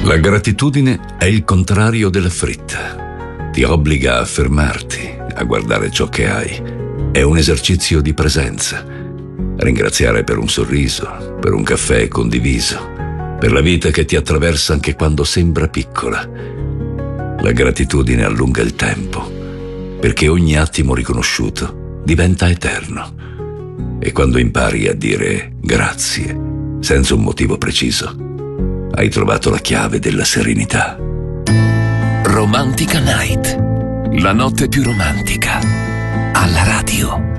La gratitudine è il contrario della fretta. Ti obbliga a fermarti, a guardare ciò che hai. È un esercizio di presenza. Ringraziare per un sorriso, per un caffè condiviso, per la vita che ti attraversa anche quando sembra piccola. La gratitudine allunga il tempo, perché ogni attimo riconosciuto diventa eterno. E quando impari a dire grazie, senza un motivo preciso, hai trovato la chiave della serenità. Romantica Night, la notte più romantica, alla radio.